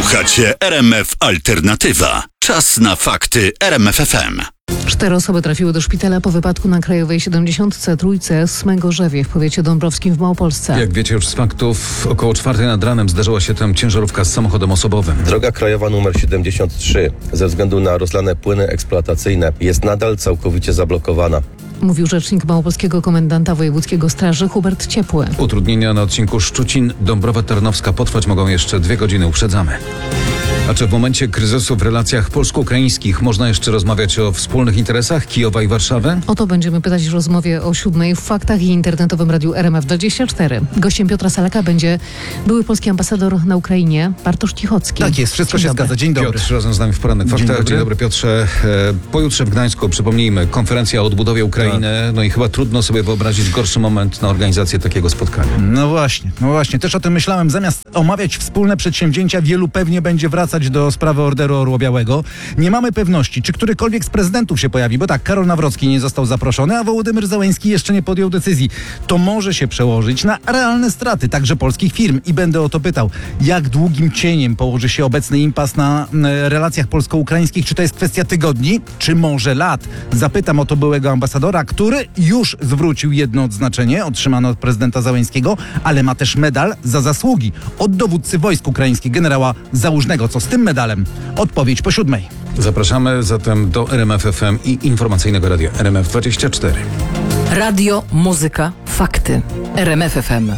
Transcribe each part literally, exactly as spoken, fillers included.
Słuchacie R M F Alternatywa. Czas na fakty R M F F M. Cztery osoby trafiły do szpitala po wypadku na Krajowej siedemdziesiątce Trójce z Męgorzewie w powiecie dąbrowskim w Małopolsce. Jak wiecie już z faktów, około czwartej nad ranem zdarzyła się tam ciężarówka z samochodem osobowym. Droga krajowa numer siedemdziesiąt trzy ze względu na rozlane płyny eksploatacyjne jest nadal całkowicie zablokowana. Mówił rzecznik Małopolskiego Komendanta Wojewódzkiego Straży Hubert Ciepły. Utrudnienia na odcinku Szczucin-Dąbrowa Tarnowska potrwać mogą jeszcze dwie godziny, uprzedzamy. A czy w momencie kryzysu w relacjach polsko-ukraińskich można jeszcze rozmawiać o wspólnych interesach Kijowa i Warszawy? O to będziemy pytać w rozmowie o siódmej w Faktach i internetowym radiu R M F dwadzieścia cztery. Gościem Piotra Salaka będzie były polski ambasador na Ukrainie Bartosz Cichocki. Tak jest, wszystko Dzień się dobry. zgadza. Dzień dobry. Piotr razem z nami w porannych faktach. dobry. Dzień dobry, Piotrze. E, Pojutrze w Gdańsku, przypomnijmy, konferencja o odbudowie Ukrainy. No i chyba trudno sobie wyobrazić gorszy moment na organizację takiego spotkania. No właśnie, no właśnie, też o tym myślałem. Zamiast omawiać wspólne przedsięwzięcia, wielu pewnie będzie wracać do sprawy Orderu Orła Białego. Nie mamy pewności, czy którykolwiek z prezydentów się pojawi, bo tak, Karol Nawrocki nie został zaproszony, a Wołodymyr Zełenski jeszcze nie podjął decyzji. To może się przełożyć na realne straty, także polskich firm. I będę o to pytał, jak długim cieniem położy się obecny impas na m, relacjach polsko-ukraińskich? Czy to jest kwestia tygodni, czy może lat? Zapytam o to byłego ambasadora, który już zwrócił jedno odznaczenie otrzymane od prezydenta Zełenskiego, ale ma też medal za zasługi od dowódcy wojsk ukraińskich, generała Załużnego. Co z tym medalem? Odpowiedź po siódmej. Zapraszamy zatem do R M F F M i informacyjnego radia R M F dwadzieścia cztery. Radio, muzyka, fakty. R M F F M.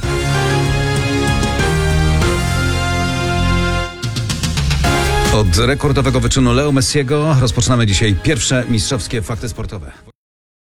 Od rekordowego wyczynu Leo Messiego rozpoczynamy dzisiaj pierwsze mistrzowskie fakty sportowe.